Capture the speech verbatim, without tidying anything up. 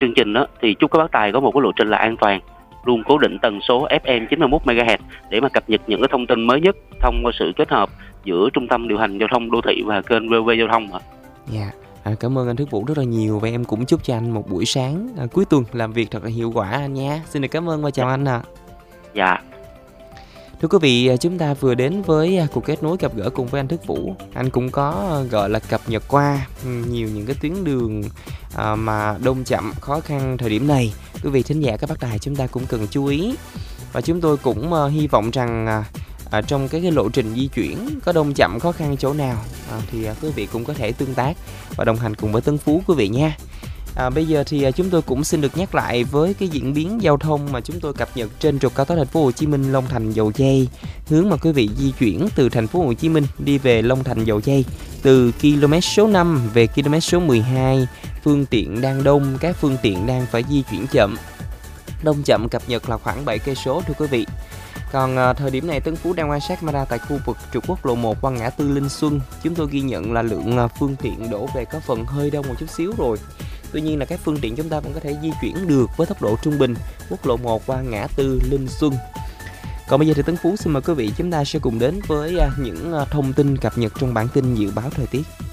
chương trình đó thì chúc các bác tài có một cái lộ trình là an toàn, luôn cố định tần số ép em chín mươi mốt mê ga héc để mà cập nhật những cái thông tin mới nhất thông qua sự kết hợp giữa Trung tâm Điều hành Giao thông Đô thị và kênh vê o vê Giao thông ạ. Dạ, à, cảm ơn anh Thức Vũ rất là nhiều và em cũng chúc cho anh một buổi sáng à, cuối tuần làm việc thật là hiệu quả anh nha. Xin được cảm ơn và chào anh ạ. À. Dạ. Thưa quý vị, chúng ta vừa đến với cuộc kết nối gặp gỡ cùng với anh Thức Vũ. Anh cũng có gọi là cập nhật qua nhiều những cái tuyến đường mà đông chậm khó khăn thời điểm này. Quý vị thính giả các bác tài chúng ta cũng cần chú ý. Và chúng tôi cũng hy vọng rằng à, trong cái, cái lộ trình di chuyển có đông chậm khó khăn chỗ nào à, thì quý vị cũng có thể tương tác và đồng hành cùng với Tân Phú quý vị nha. À, bây giờ thì chúng tôi cũng xin được nhắc lại với cái diễn biến giao thông mà chúng tôi cập nhật trên trục cao tốc thành phố Hồ Chí Minh Long Thành Dầu Giây, hướng mà quý vị di chuyển từ thành phố Hồ Chí Minh đi về Long Thành Dầu Giây từ km số năm về km số mười hai, phương tiện đang đông, các phương tiện đang phải di chuyển chậm. Đông chậm cập nhật là khoảng bảy cây số thưa quý vị. Còn à, thời điểm này Tân Phú đang quan sát camera tại khu vực trục quốc lộ một qua ngã tư Linh Xuân. Chúng tôi ghi nhận là lượng à, phương tiện đổ về có phần hơi đông một chút xíu rồi. Tuy nhiên là các phương tiện chúng ta vẫn có thể di chuyển được với tốc độ trung bình quốc lộ một qua ngã tư Linh Xuân. Còn bây giờ thì Tân Phú xin mời quý vị chúng ta sẽ cùng đến với à, những à, thông tin cập nhật trong bản tin dự báo thời tiết.